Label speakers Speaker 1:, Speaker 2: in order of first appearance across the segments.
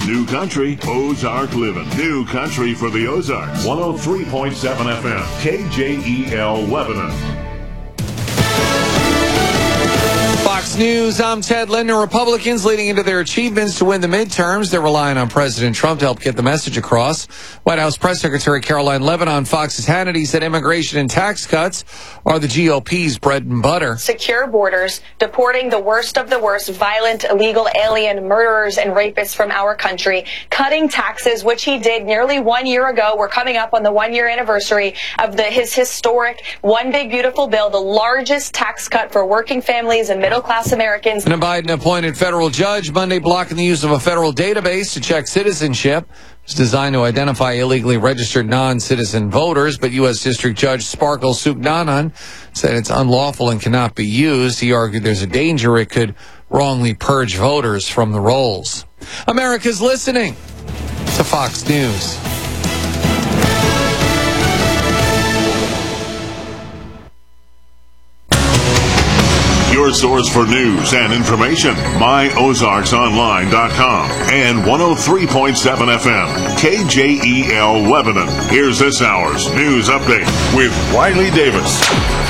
Speaker 1: New Country, Ozark Living. New Country for the Ozarks. 103.7 FM, KJEL Lebanon.
Speaker 2: Fox News, I'm Ted Linden. Republicans leading into their achievements to win the midterms. They're relying on President Trump to help get the message across. White House Press Secretary Caroline Leavitt on Fox's Hannity said immigration and tax cuts are the GOP's bread and butter.
Speaker 3: Secure borders, deporting the worst of the worst, violent, illegal alien murderers and rapists from our country, cutting taxes, which he did nearly 1 year ago. We're coming up on the 1 year anniversary of his historic One Big Beautiful Bill, the largest tax cut for working families and middle-class Americans.
Speaker 2: And a Biden-appointed federal judge Monday blocking the use of a federal database to check citizenship. It's designed to identify illegally registered non-citizen voters, but U.S. District Judge Sparkle Suknanan said it's unlawful and cannot be used. He argued there's a danger it could wrongly purge voters from the rolls. America's listening to Fox News.
Speaker 1: Your source for news and information, myozarksonline.com and 103.7 FM, KJEL Lebanon. Here's this hour's news update with Riley Davis.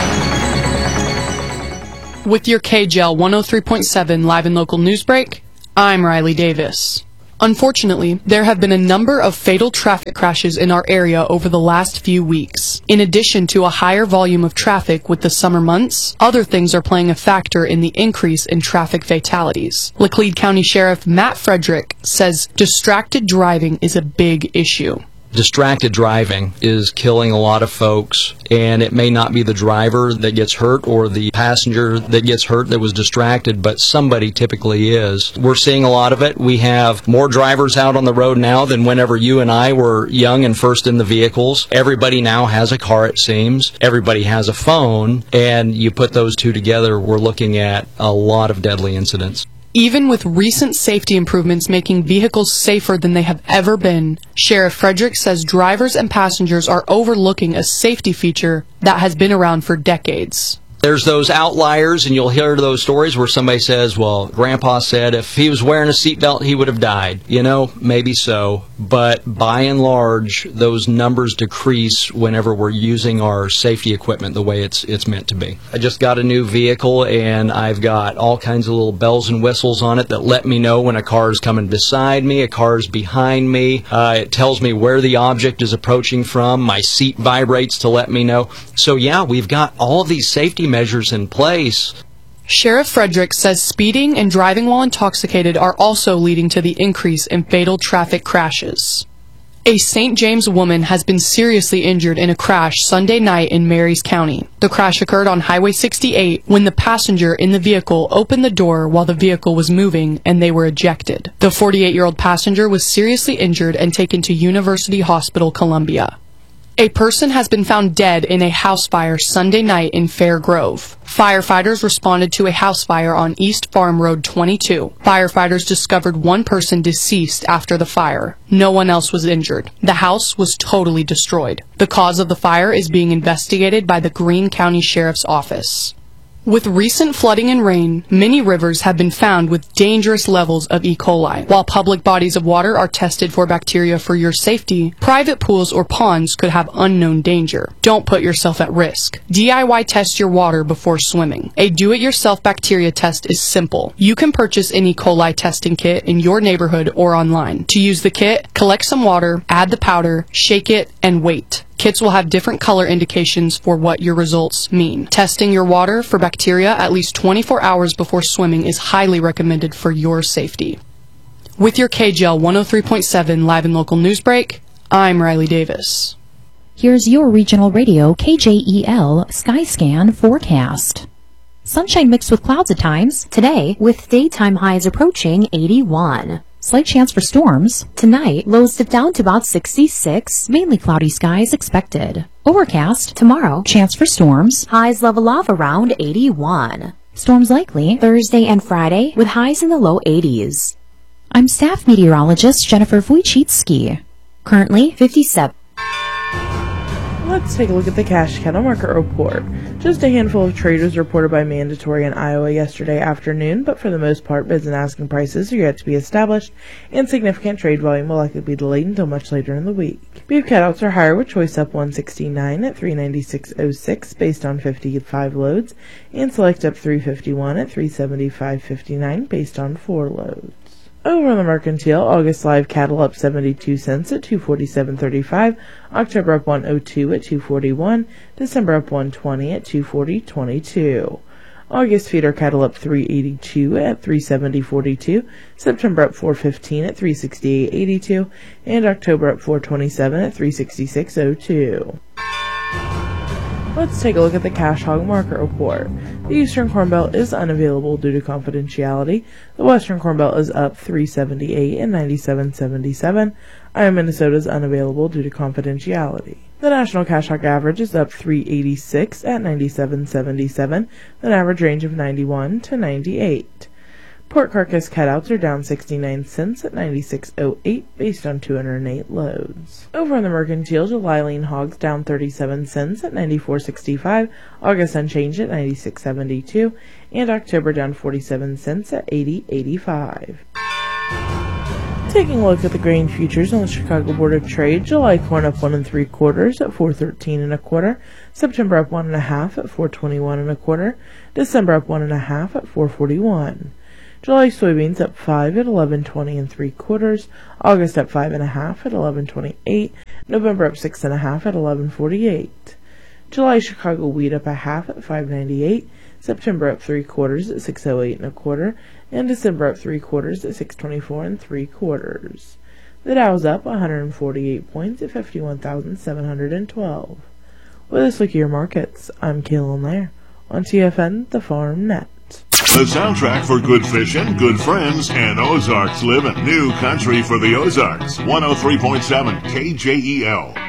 Speaker 4: With your KJEL 103.7 live and local news break, I'm Riley Davis. Unfortunately, there have been a number of fatal traffic crashes in our area over the last few weeks. In addition to a higher volume of traffic with the summer months, other things are playing a factor in the increase in traffic fatalities. Laclede County Sheriff Matt Frederick says distracted driving is a big issue.
Speaker 5: Distracted driving is killing a lot of folks, and it may not be the driver that gets hurt or the passenger that gets hurt that was distracted, but somebody typically is. We're seeing a lot of it. We have more drivers out on the road now than whenever you and I were young and first in the vehicles. Everybody now has a car, it seems. Everybody has a phone, and you put those two together, we're looking at a lot of deadly incidents.
Speaker 4: Even with recent safety improvements making vehicles safer than they have ever been, Sheriff Frederick says drivers and passengers are overlooking a safety feature that has been around for decades.
Speaker 5: There's those outliers, and you'll hear those stories where somebody says, well, Grandpa said if he was wearing a seatbelt, he would have died. You know, maybe so. But by and large, those numbers decrease whenever we're using our safety equipment the way it's meant to be. I just got a new vehicle, and I've got all kinds of little bells and whistles on it that let me know when a car is coming beside me, a car is behind me. It tells me where the object is approaching from. My seat vibrates to let me know. So, yeah, we've got all of these safety measures in place.
Speaker 4: Sheriff Frederick says speeding and driving while intoxicated are also leading to the increase in fatal traffic crashes. A St. James woman has been seriously injured in a crash Sunday night in Marys County. The crash occurred on Highway 68 when the passenger in the vehicle opened the door while the vehicle was moving and they were ejected. The 48-year-old passenger was seriously injured and taken to University Hospital Columbia. A person has been found dead in a house fire Sunday night in Fair Grove. Firefighters responded to a house fire on East Farm Road 22. Firefighters discovered one person deceased after the fire. No one else was injured. The house was totally destroyed. The cause of the fire is being investigated by the Greene County Sheriff's Office. With recent flooding and rain, many rivers have been found with dangerous levels of E. coli. While public bodies of water are tested for bacteria for your safety, private pools or ponds could have unknown danger. Don't put yourself at risk. DIY test your water before swimming. A do-it-yourself bacteria test is simple. You can purchase an E. coli testing kit in your neighborhood or online. To use the kit, collect some water, add the powder, shake it, and wait. Kits will have different color indications for what your results mean. Testing your water for bacteria at least 24 hours before swimming is highly recommended for your safety. With your KJEL 103.7 live and local news break, I'm Riley Davis.
Speaker 6: Here's your regional radio KJEL Skyscan forecast. Sunshine mixed with clouds at times today, with daytime highs approaching 81. Slight chance for storms. Tonight, lows dip down to about 66. Mainly cloudy skies expected. Overcast. Tomorrow, chance for storms. Highs level off around 81. Storms likely Thursday and Friday with highs in the low 80s. I'm staff meteorologist Jennifer Wojcicki. Currently 57.
Speaker 7: Let's take a look at the cash cattle market report. Just a handful of trade was reported by Mandatory in Iowa yesterday afternoon, but for the most part, bids and asking prices are yet to be established, and significant trade volume will likely be delayed until much later in the week. Beef cutouts are higher, with choice up 169 at 396.06 based on 55 loads, and select up 351 at 375.59 based on 4 loads. Over on the mercantile, August live cattle up 72 cents at 247.35, October up 102 at 241, December up 120 at 240.22. August feeder cattle up 382 at 370.42, September up 415 at 368.82, and October up 427 at 366.02. Let's take a look at the cash hog market report. The Eastern Corn Belt is unavailable due to confidentiality. The Western Corn Belt is up 378 and 97.77. Iowa, Minnesota is unavailable due to confidentiality. The national cash hog average is up 386 at 97.77, with an average range of 91 to 98. Pork carcass cutouts are down 69 cents at 96.08 based on 208 loads. Over on the mercantile, July lean hogs down 37 cents at 94.65, August unchanged at 96.72, and October down 47 cents at 80.85. Taking a look at the grain futures on the Chicago Board of Trade, July corn up 1 3/4 at 4.13 1/4, September up 1 1/2 at 4.21 1/4, December up 1 1/2 at 4.41. July soybeans up 5 at 11.20 3/4, August up 5 1/2 at 11.28, November up 6 1/2 at 11.48. July Chicago wheat up 1/2 at 5.98, September up 3/4 at 6.08 1/4, and December up 3/4 at 6.24 3/4. The Dow's up 148 points at 51,712. With this look at your markets, I'm Kaylin Lair on TFN The Farm Net.
Speaker 1: The soundtrack for good fishing, good friends, and Ozarks living. New country for the Ozarks. 103.7 KJEL.